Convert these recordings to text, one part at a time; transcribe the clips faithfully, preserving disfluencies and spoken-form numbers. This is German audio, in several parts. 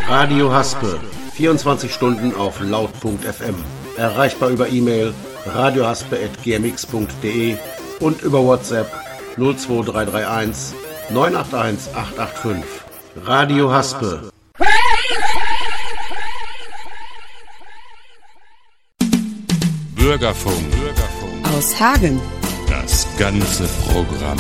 Radio Haspe, vierundzwanzig Stunden auf laut Punkt f m. Erreichbar über E-Mail radiohaspe at g m x punkt d e und über WhatsApp null zwei drei drei eins neun acht eins acht acht fünf. Radio Haspe. Bürgerfunk. Bürgerfunk. Aus Hagen. Das ganze Programm.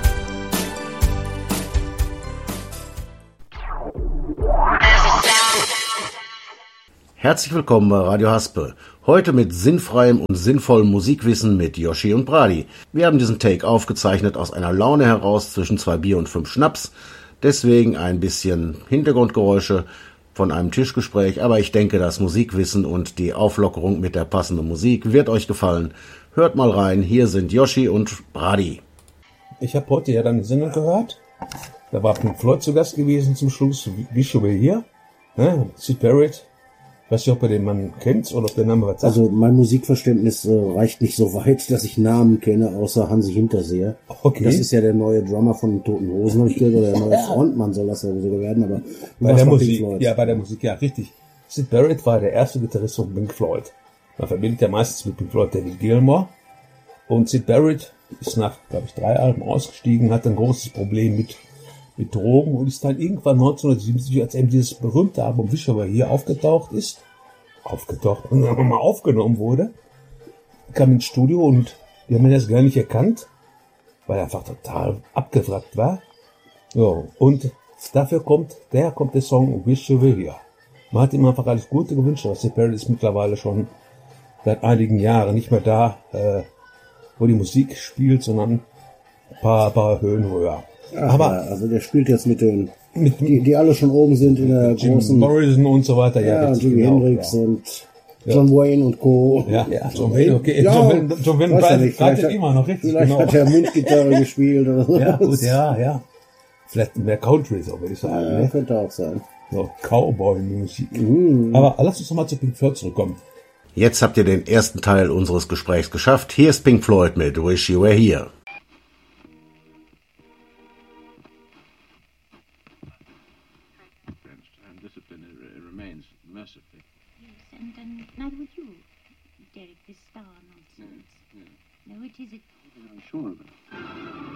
Herzlich willkommen bei Radio Haspe. Heute mit sinnfreiem und sinnvollem Musikwissen mit Yoshi und Brady. Wir haben diesen Take aufgezeichnet aus einer Laune heraus zwischen zwei Bier und fünf Schnaps. Deswegen ein bisschen Hintergrundgeräusche von einem Tischgespräch. Aber ich denke, das Musikwissen und die Auflockerung mit der passenden Musik wird euch gefallen. Hört mal rein. Hier sind Yoshi und Brady. Ich habe heute ja deine Sendung gehört. Da war Pink Floyd zu Gast gewesen zum Schluss. Bishop hier. Ne? Syd Barrett. Ich weiß nicht, ob ihr den Mann kennt oder ob der Name was sagt. Also mein Musikverständnis äh, reicht nicht so weit, dass ich Namen kenne, außer Hansi Hinterseher. Okay. Das ist ja der neue Drummer von den Toten Hosen, habe ich gehört, oder der neue Frontmann soll das ja sogar werden, aber bei der Musik, ja, bei der Musik, ja, richtig. Syd Barrett war der erste Gitarrist von Pink Floyd. Man verbindet ja meistens mit Pink Floyd David Gilmour. Und Syd Barrett ist nach, glaube ich, drei Alben ausgestiegen, hat ein großes Problem mit mit Drogen und ist dann irgendwann neunzehnhundertsiebenundsiebzig, als eben dieses berühmte Album Wish Aber hier aufgetaucht ist, aufgetaucht und dann mal aufgenommen wurde, kam ins Studio und die haben ihn das gar nicht erkannt, weil er einfach total abgewrackt war. Ja, und dafür kommt, der kommt der Song Wish You Were Here. Man hat ihm einfach alles Gute gewünscht, aber Syd Barrett ist mittlerweile schon seit einigen Jahren nicht mehr da, äh, wo die Musik spielt, sondern ein paar, paar Höhen höher. Ach, aber ja, also der spielt jetzt mit den, mit, die, die alle schon oben sind in der Jim großen, Morrison und so weiter. ja, Ja, und Jimi genau, Hendrix ja. und John Wayne und Co. Ja, ja, John Wayne, okay. Ja, John Wayne, John Wayne weiß ja bleibt, nicht, bleibt vielleicht immer noch richtig, Vielleicht genau. hat er Mundgitarre gespielt oder so. Ja, gut, ja, ja. Vielleicht mehr Country, so würde ich sagen. Ja, Ne? könnte auch sein. So, Cowboy-Musik. Mhm. Aber lass uns nochmal zu Pink Floyd zurückkommen. Jetzt habt ihr den ersten Teil unseres Gesprächs geschafft. Hier ist Pink Floyd mit Wish You Were Here. Yes, and um, neither would you, Derek, this star nonsense. No, it is it. I'm sure of it.